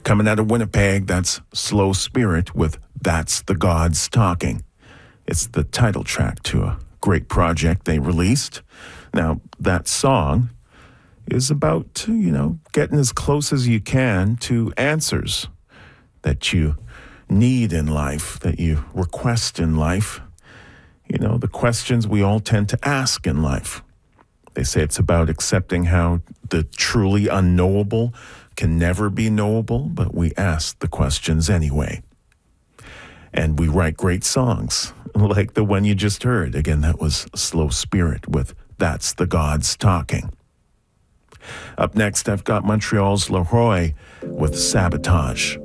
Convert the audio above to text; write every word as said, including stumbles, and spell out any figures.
Coming out of Winnipeg, that's Slow Spirit with That's the Gods Talking. It's the title track to a great project they released. Now, that song is about, you know, getting as close as you can to answers that you need in life, that you request in life. You know, the questions we all tend to ask in life. They say it's about accepting how the truly unknowable can never be knowable, but we ask the questions anyway. And we write great songs, like the one you just heard. Again, that was Slow Spirit with That's the Gods Talking. Up next, I've got Montreal's Leroy with Sabotage.